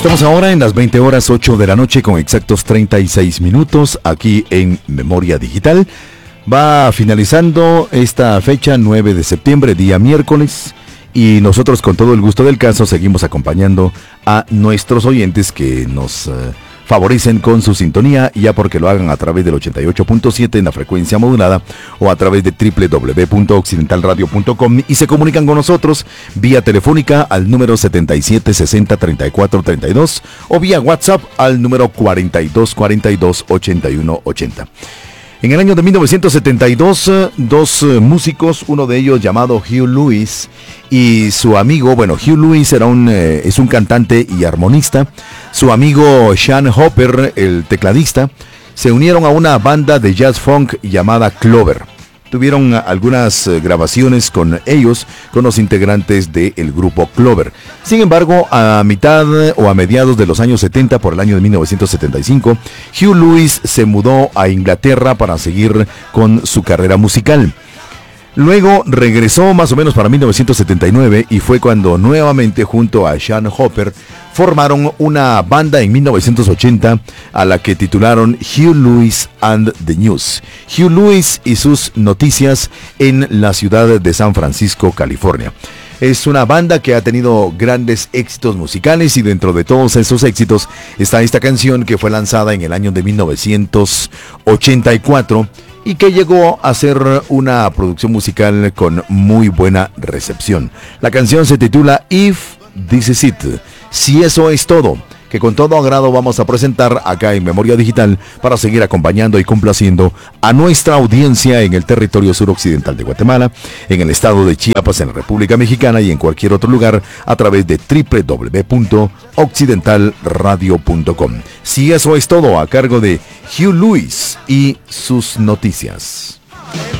Estamos ahora en las 20 horas 8 de la noche con exactos 36 minutos aquí en Memoria Digital. Va finalizando esta fecha, 9 de septiembre, día miércoles, y nosotros con todo el gusto del caso seguimos acompañando a nuestros oyentes que nos favorecen con su sintonía, ya porque lo hagan a través del 88.7 en la frecuencia modulada o a través de www.occidentalradio.com y se comunican con nosotros vía telefónica al número 77 60 34 32 o vía WhatsApp al número 42 42 81 80. En el año de 1972, dos músicos, uno de ellos llamado Hugh Lewis y su amigo, Hugh Lewis es un cantante y armonista. Su amigo Sean Hopper, el tecladista, se unieron a una banda de jazz funk llamada Clover. Tuvieron algunas grabaciones con ellos, con los integrantes del grupo Clover. Sin embargo, a mitad o a mediados de los años 70, por el año de 1975, Hugh Lewis se mudó a Inglaterra para seguir con su carrera musical. Luego regresó más o menos para 1979 y fue cuando nuevamente junto a Sean Hopper formaron una banda en 1980 a la que titularon Hugh Lewis and the News. Hugh Lewis y sus noticias en la ciudad de San Francisco, California. Es una banda que ha tenido grandes éxitos musicales y dentro de todos esos éxitos está esta canción que fue lanzada en el año de 1984 y que llegó a ser una producción musical con muy buena recepción. La canción se titula If This Is It, si eso es todo, que con todo agrado vamos a presentar acá en Memoria Digital para seguir acompañando y complaciendo a nuestra audiencia en el territorio suroccidental de Guatemala, en el estado de Chiapas, en la República Mexicana y en cualquier otro lugar a través de www.occidentalradio.com. Si eso es todo, a cargo de Hugh Lewis y sus noticias.